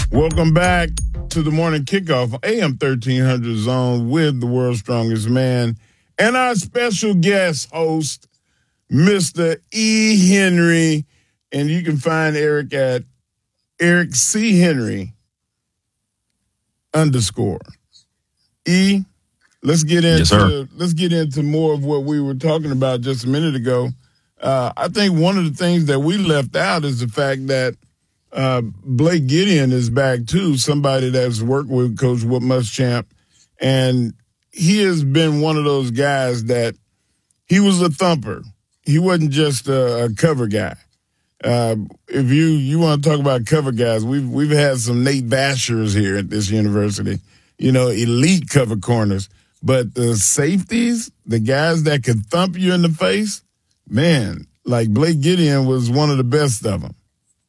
Welcome back to the morning kickoff, AM 1300 Zone with the world's strongest man and our special guest host, Mr. E. Henry. And you can find Eric at Eric C. Henry _ E. Let's get into more of what we were talking about just a minute ago. I think one of the things that we left out is the fact that Blake Gideon is back too, somebody that's worked with Coach Whit Muschamp, and he has been one of those guys that he was a thumper. He wasn't just a cover guy. If you want to talk about cover guys, we've had some Nate Bashers here at this university, elite cover corners. But the safeties, the guys that could thump you in the face, man, like Blake Gideon was one of the best of them.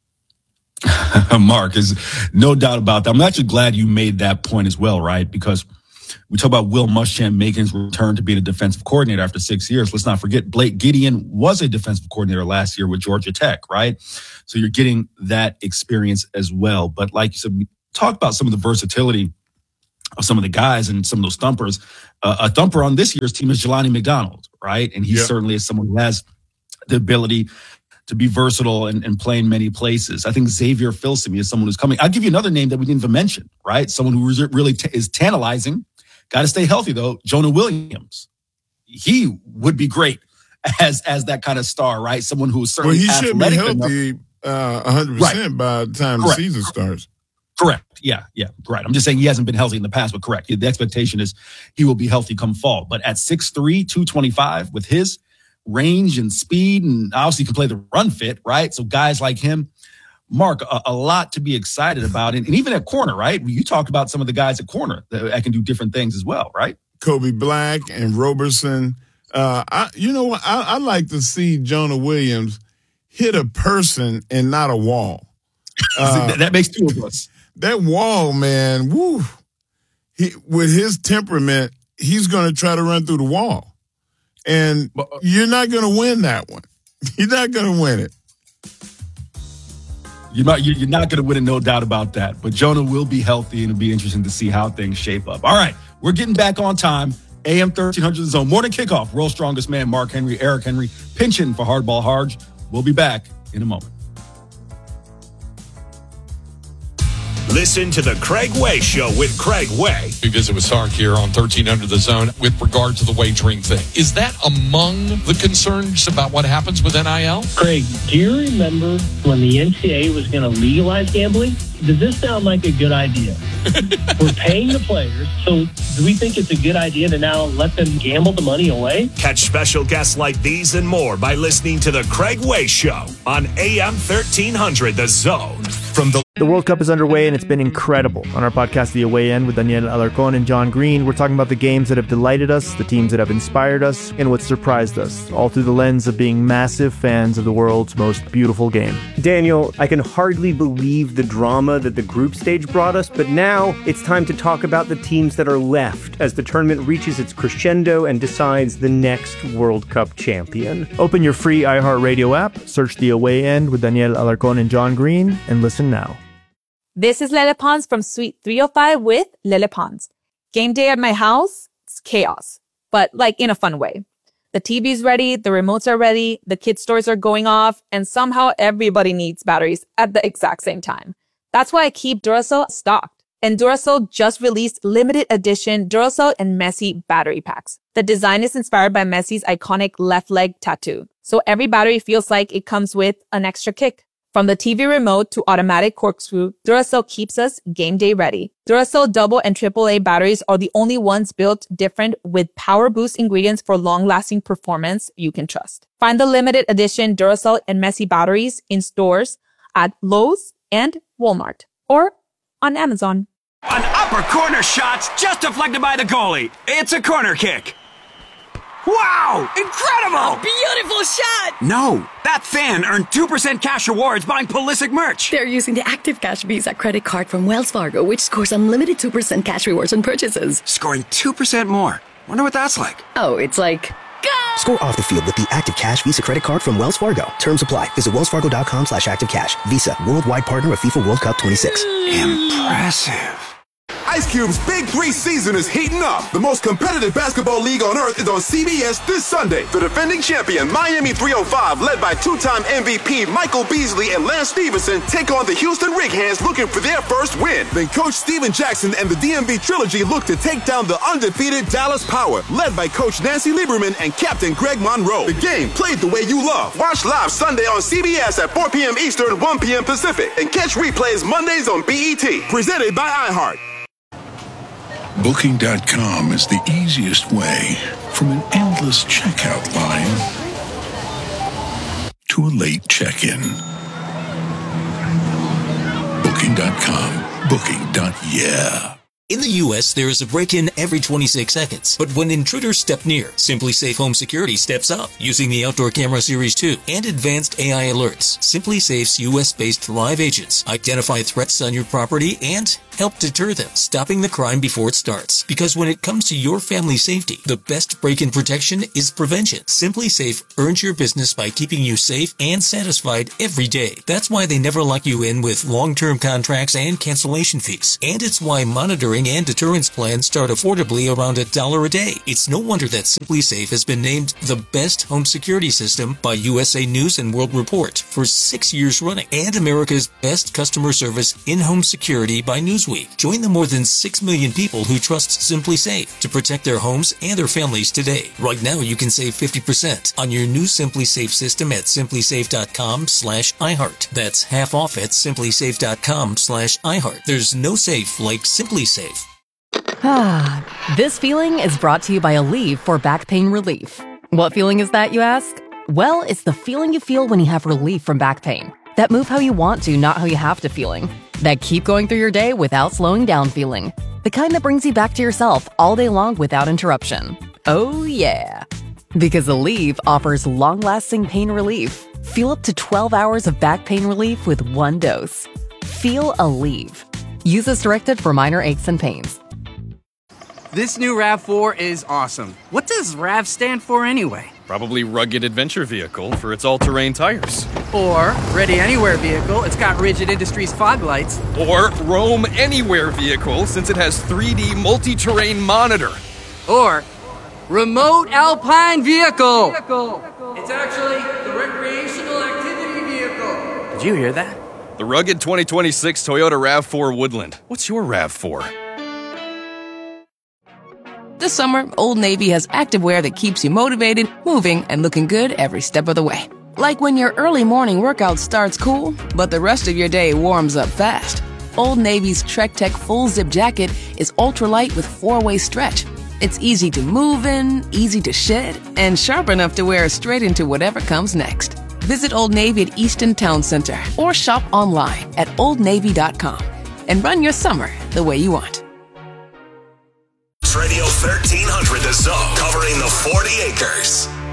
Mark, is no doubt about that. I'm actually glad you made that point as well, right? Because we talk about Will Muschamp making his return to being a defensive coordinator after 6 years. Let's not forget Blake Gideon was a defensive coordinator last year with Georgia Tech, right? So you're getting that experience as well. But like you said, we talked about some of the versatility of some of the guys and some of those thumpers. A thumper on this year's team is Jelani McDonald, right? And he certainly is someone who has the ability to be versatile and play in many places. I think Xavier Filsaime is someone who's coming. I'll give you another name that we didn't even mention, right? Someone who really is tantalizing. Got to stay healthy, though. Jonah Williams. He would be great as that kind of star, right? Someone who is certainly athletic. Well, he should be healthy 100% by the time the season starts. Correct. Yeah, right. I'm just saying he hasn't been healthy in the past, but correct. The expectation is he will be healthy come fall. But at 6'3", 225, with his range and speed, and obviously can play the run fit, right? So guys like him, Mark, a lot to be excited about. And even at corner, right? You talked about some of the guys at corner that can do different things as well, right? Kobe Black and Roberson. I like to see Jonah Williams hit a person and not a wall. That makes two of us. That wall, man, woo. With his temperament, he's going to try to run through the wall. And you're not going to win that one. You're not going to win it. You're not going to win it, no doubt about that. But Jonah will be healthy, and it'll be interesting to see how things shape up. All right, we're getting back on time. AM 1300 Zone. Morning kickoff. World's strongest man, Mark Henry, Eric Henry, pinching for Hardball Harge. We'll be back in a moment. Listen to the Craig Way Show with Craig Way. We visit with Sark here on 1300 The Zone with regard to the wagering thing. Is that among the concerns about what happens with NIL? Craig, do you remember when the NCAA was going to legalize gambling? Does this sound like a good idea? We're paying the players, so do we think it's a good idea to now let them gamble the money away? Catch special guests like these and more by listening to the Craig Way Show on AM 1300 The Zone. The World Cup is underway, and it's been incredible. On our podcast, The Away End, with Daniel Alarcon and John Green, we're talking about the games that have delighted us, the teams that have inspired us, and what surprised us, all through the lens of being massive fans of the world's most beautiful game. Daniel, I can hardly believe the drama that the group stage brought us, but now it's time to talk about the teams that are left as the tournament reaches its crescendo and decides the next World Cup champion. Open your free iHeartRadio app, search The Away End with Daniel Alarcon and John Green, and listen now. This is Lele Pons from Suite 305 with Lele Pons. Game day at my house, it's chaos, but like in a fun way. The TV's ready, the remotes are ready, the kids' toys are going off, and somehow everybody needs batteries at the exact same time. That's why I keep Duracell stocked. And Duracell just released limited edition Duracell and Messi battery packs. The design is inspired by Messi's iconic left leg tattoo, so every battery feels like it comes with an extra kick. From the TV remote to automatic corkscrew, Duracell keeps us game day ready. Duracell double and AAA batteries are the only ones built different with power boost ingredients for long-lasting performance you can trust. Find the limited edition Duracell and Messi batteries in stores at Lowe's and Walmart or on Amazon. An upper corner shot's just deflected by the goalie. It's a corner kick. Wow! Incredible! A beautiful shot! No, that fan earned 2% cash rewards buying Pulisic merch. They're using the Active Cash Visa credit card from Wells Fargo, which scores unlimited 2% cash rewards on purchases. Scoring 2% more. Wonder what that's like. Oh, it's like... Go! Score off the field with the Active Cash Visa credit card from Wells Fargo. Terms apply. Visit wellsfargo.com/activecash. Visa, worldwide partner of FIFA World Cup 26. Impressive. Ice Cube's Big 3 season is heating up. The most competitive basketball league on earth is on CBS this Sunday. The defending champion, Miami 305, led by two-time MVP Michael Beasley and Lance Stevenson, take on the Houston Rig-Hands looking for their first win. Then Coach Steven Jackson and the DMV Trilogy look to take down the undefeated Dallas Power, led by Coach Nancy Lieberman and Captain Greg Monroe. The game played the way you love. Watch live Sunday on CBS at 4 p.m. Eastern, 1 p.m. Pacific. And catch replays Mondays on BET. Presented by iHeart. Booking.com is the easiest way from an endless checkout line to a late check-in. Booking.com. Booking.yeah. In the U.S., there is a break-in every 26 seconds. But when intruders step near, SimpliSafe Home Security steps up using the Outdoor Camera Series 2 and advanced AI alerts. SimpliSafe's U.S.-based live agents identify threats on your property and help deter them, stopping the crime before it starts. Because when it comes to your family's safety, the best break-in protection is prevention. SimpliSafe earns your business by keeping you safe and satisfied every day. That's why they never lock you in with long-term contracts and cancellation fees. And it's why monitoring and deterrence plans start affordably around $1 a day. It's no wonder that SimpliSafe has been named the best home security system by USA News and World Report for 6 years running, and America's best customer service in-home security by Newsweek. Join the more than 6 million people who trust SimpliSafe to protect their homes and their families today. Right now, you can save 50% on your new SimpliSafe system at simplisafe.com/iHeart. That's half off at simplisafe.com/iHeart. There's no safe like SimpliSafe. This feeling is brought to you by Aleve for back pain relief. What feeling is that, you ask? Well, it's the feeling you feel when you have relief from back pain. That move how you want to, not how you have to feeling. That keep going through your day without slowing down feeling. The kind that brings you back to yourself all day long without interruption. Oh yeah. Because Aleve offers long-lasting pain relief. Feel up to 12 hours of back pain relief with one dose. Feel Aleve. Use as directed for minor aches and pains. This new RAV4 is awesome. What does RAV stand for anyway? Probably Rugged Adventure Vehicle for its all-terrain tires. Or Ready Anywhere Vehicle, it's got Rigid Industries fog lights. Or Roam Anywhere Vehicle, since it has 3D multi-terrain monitor. Or Remote Alpine Vehicle. It's actually the Recreational Activity Vehicle. Did you hear that? The rugged 2026 Toyota RAV4 Woodland. What's your RAV4? This summer, Old Navy has activewear that keeps you motivated, moving, and looking good every step of the way. Like when your early morning workout starts cool, but the rest of your day warms up fast. Old Navy's Trek Tech Full Zip Jacket is ultralight with 4-way stretch. It's easy to move in, easy to shed, and sharp enough to wear straight into whatever comes next. Visit Old Navy at Easton Town Center or shop online at oldnavy.com and run your summer the way you want. Radio 1300 The Zone, covering the 40 acres.